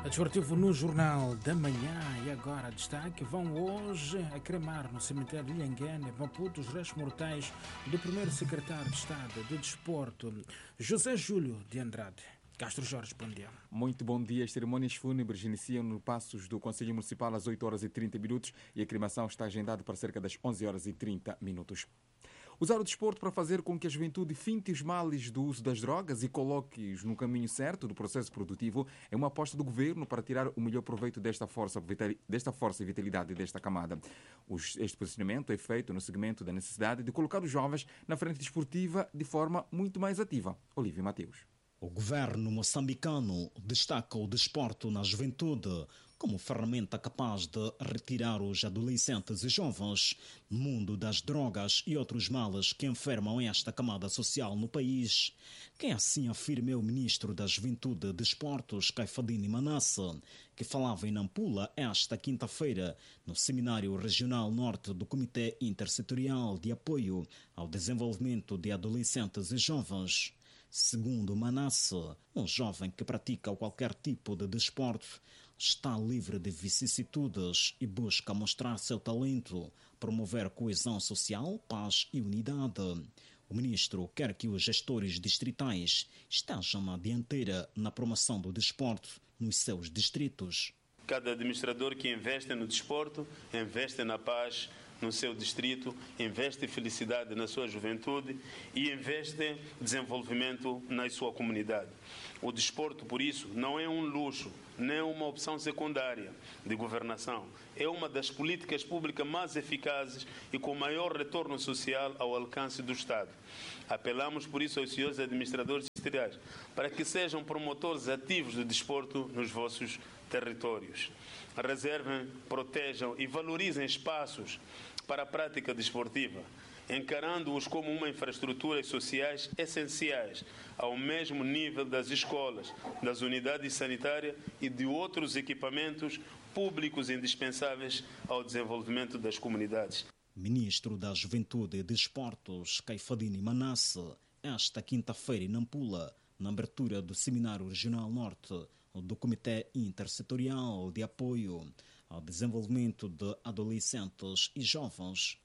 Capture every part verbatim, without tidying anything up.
Desportivo no Jornal da Manhã e agora destaque: vão hoje a cremar no cemitério de Lhanguene, Maputo, os restos mortais do primeiro secretário de Estado de Desporto, José Júlio de Andrade. Castro Jorge, bom dia. Muito bom dia. As cerimônias fúnebres iniciam no Passos do Conselho Municipal às oito horas e trinta minutos e a cremação está agendada para cerca das onze horas e trinta minutos. Usar o desporto para fazer com que a juventude finte os males do uso das drogas e coloque-os no caminho certo do processo produtivo é uma aposta do governo para tirar o melhor proveito desta força, desta força e vitalidade desta camada. Este posicionamento é feito no segmento da necessidade de colocar os jovens na frente desportiva de forma muito mais ativa. Olívio Mateus. O governo moçambicano destaca o desporto na juventude como ferramenta capaz de retirar os adolescentes e jovens no mundo das drogas e outros males que enfermam esta camada social no país. Quem assim afirma é o ministro da Juventude e Desportos, Caifadine Manasse, que falava em Nampula esta quinta-feira no Seminário Regional Norte do Comitê Intersetorial de Apoio ao Desenvolvimento de Adolescentes e Jovens. Segundo Manasse, um jovem que pratica qualquer tipo de desporto está livre de vicissitudes e busca mostrar seu talento, promover coesão social, paz e unidade. O ministro quer que os gestores distritais estejam na dianteira na promoção do desporto nos seus distritos. Cada administrador que investe no desporto, investe na paz no seu distrito, investe felicidade na sua juventude e investe desenvolvimento na sua comunidade. O desporto, por isso, não é um luxo, nem uma opção secundária de governação. É uma das políticas públicas mais eficazes e com maior retorno social ao alcance do Estado. Apelamos, por isso, aos senhores administradores distritais para que sejam promotores ativos do desporto nos vossos territórios. Reservem, protejam e valorizem espaços para a prática desportiva, encarando-os como uma infraestrutura sociais essenciais, ao mesmo nível das escolas, das unidades sanitárias e de outros equipamentos públicos indispensáveis ao desenvolvimento das comunidades. Ministro da Juventude e Desportos, Caifadine Manasse, esta quinta-feira em Nampula, na abertura do Seminário Regional Norte do Comitê Intersetorial de Apoio ao Desenvolvimento de Adolescentes e Jovens.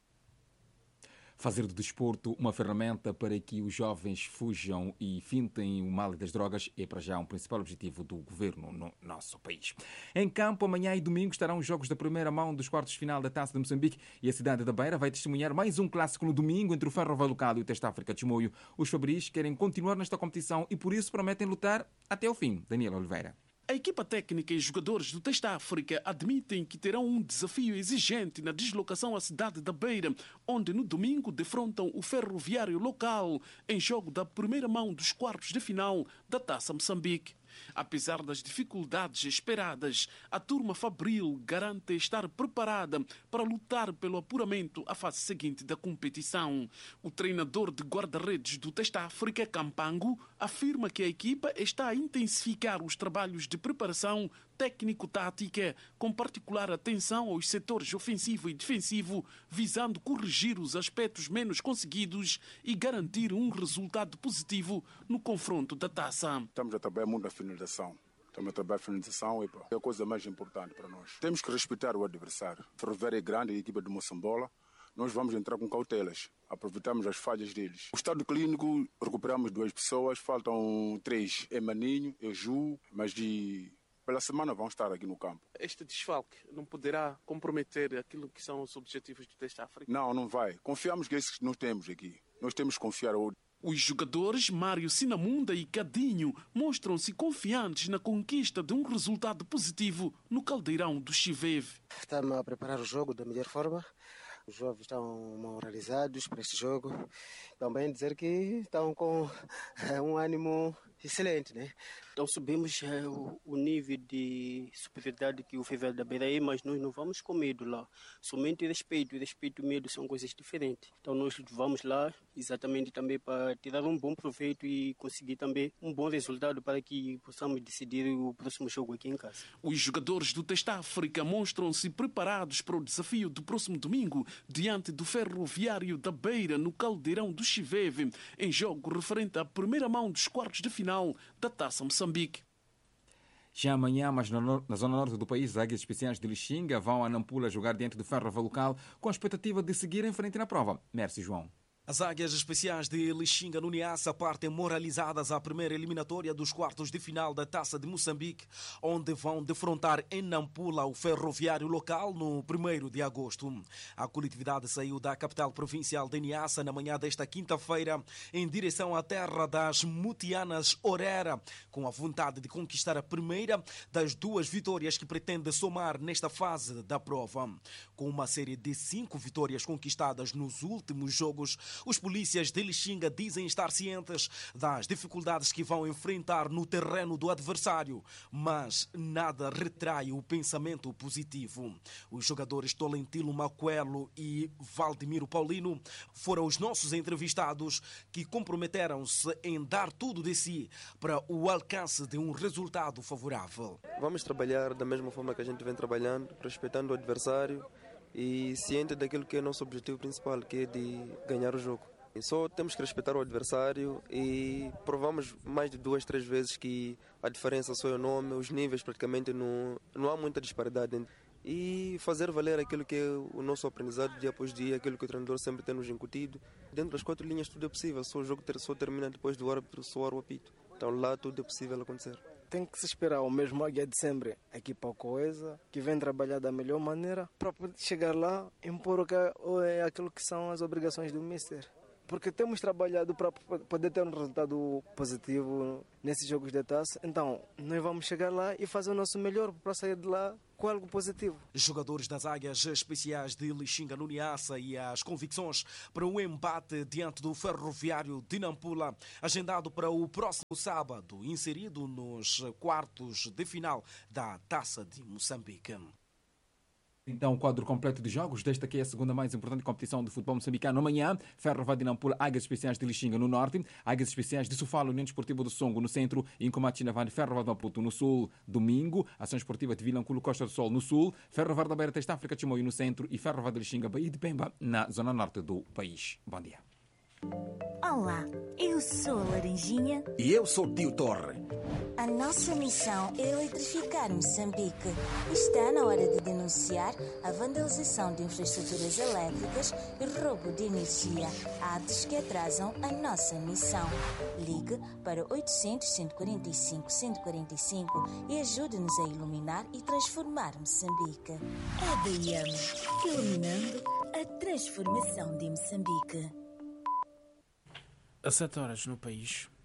Fazer do desporto uma ferramenta para que os jovens fujam e fintem o mal das drogas é para já um principal objetivo do governo no nosso país. Em campo, amanhã e domingo estarão os jogos da primeira mão dos quartos de final da Taça de Moçambique e a cidade da Beira vai testemunhar mais um clássico no domingo entre o Ferro Valucado e o Teste África de Chimoio. Os fabris querem continuar nesta competição e por isso prometem lutar até o fim. Daniel Oliveira. A equipa técnica e jogadores do Teste África admitem que terão um desafio exigente na deslocação à cidade da Beira, onde no domingo defrontam o Ferroviário local em jogo da primeira mão dos quartos de final da Taça Moçambique. Apesar das dificuldades esperadas, a turma fabril garante estar preparada para lutar pelo apuramento à fase seguinte da competição. O treinador de guarda-redes do Teste África, Campango, afirma que a equipa está a intensificar os trabalhos de preparação técnico-tática, com particular atenção aos setores ofensivo e defensivo, visando corrigir os aspectos menos conseguidos e garantir um resultado positivo no confronto da taça. Estamos a trabalhar muito na finalização. Estamos a trabalhar a finalização e é a coisa mais importante para nós. Temos que respeitar o adversário. O Ferroviário é grande, a equipa de Moçambola. Nós vamos entrar com cautelas. Aproveitamos as falhas deles. O estado clínico, recuperamos duas pessoas, faltam três. É Maninho, é Ju, mas de... pela semana vão estar aqui no campo. Este desfalque não poderá comprometer aquilo que são os objetivos do Teste África? Não, não vai. Confiamos que esses que nós temos aqui. Nós temos que confiar ao... Os jogadores Mário Sinamunda e Cadinho mostram-se confiantes na conquista de um resultado positivo no caldeirão do Chiveve. Estamos a preparar o jogo da melhor forma. Os jovens estão moralizados para este jogo. Também dizer que estão com um ânimo excelente, né? Então subimos é, o, o nível de superioridade que o Ferroviário da Beira é, mas nós não vamos com medo lá. Somente respeito. Respeito e medo são coisas diferentes. Então nós vamos lá exatamente também para tirar um bom proveito e conseguir também um bom resultado para que possamos decidir o próximo jogo aqui em casa. Os jogadores do Teste África mostram-se preparados para o desafio do próximo domingo diante do Ferroviário da Beira no caldeirão do Chiveve, em jogo referente à primeira mão dos quartos de final da Taça Moçambique. Já amanhã, mas na, no... na zona norte do país, as Águias Especiais de Lixinga vão a Nampula jogar diante do Ferro local com a expectativa de seguir em frente na prova. Merci, João. As Águias Especiais de Lixinga no Niassa partem moralizadas à primeira eliminatória dos quartos de final da Taça de Moçambique, onde vão defrontar em Nampula o ferroviário local no primeiro de agosto. A coletividade saiu da capital provincial de Niassa na manhã desta quinta-feira em direção à terra das Mutianas Orera, com a vontade de conquistar a primeira das duas vitórias que pretende somar nesta fase da prova. Com uma série de cinco vitórias conquistadas nos últimos jogos, os polícias de Lixinga dizem estar cientes das dificuldades que vão enfrentar no terreno do adversário, mas nada retrai o pensamento positivo. Os jogadores Tolentino Macuelo e Valdemiro Paulino foram os nossos entrevistados que comprometeram-se em dar tudo de si para o alcance de um resultado favorável. Vamos trabalhar da mesma forma que a gente vem trabalhando, respeitando o adversário e ciente daquilo que é nosso objetivo principal, que é de ganhar o jogo. E só temos que respeitar o adversário e provamos mais de duas, três vezes que a diferença só é o nome, os níveis praticamente não, não há muita disparidade. E fazer valer aquilo que é o nosso aprendizado dia após dia, aquilo que o treinador sempre tem nos incutido. Dentro das quatro linhas tudo é possível, só o jogo só termina depois do árbitro soar o apito. Então lá tudo é possível acontecer. Tem que se esperar o mesmo Águia de sempre, a equipa coesa, que vem trabalhar da melhor maneira para poder chegar lá e impor aquilo que são as obrigações do míster. Porque temos trabalhado para poder ter um resultado positivo nesses jogos de taça. Então, nós vamos chegar lá e fazer o nosso melhor para sair de lá com algo positivo. Jogadores das Águias Especiais de Lixinga no Niassa e as convicções para o embate diante do Ferroviário de Nampula, agendado para o próximo sábado, inserido nos quartos de final da Taça de Moçambique. Então, o quadro completo de jogos desta que é a segunda mais importante competição de futebol moçambicano. Amanhã, Ferro vai de Nampula, Águias Especiais de Lixinga no norte, Águias Especiais de Sofala, União Desportiva do Songo no centro, Incomatina vai de Ferro vai de Maputo no sul. Domingo, Ação Esportiva de Vilanculo, Costa do Sol no sul, Ferro vai da Beira Testa África, Chimoio no centro e Ferro vai de Lixinga, Bahia de Pemba na zona norte do país. Bom dia. Olá, eu sou a Laranjinha. E eu sou o Tio Torre. A nossa missão é eletrificar Moçambique. Está na hora de denunciar a vandalização de infraestruturas elétricas e roubo de energia, atos que atrasam a nossa missão. Ligue para oitocentos, cento e quarenta e cinco, cento e quarenta e cinco e ajude-nos a iluminar e transformar Moçambique. A D I M, iluminando a transformação de Moçambique. A sete horas no país.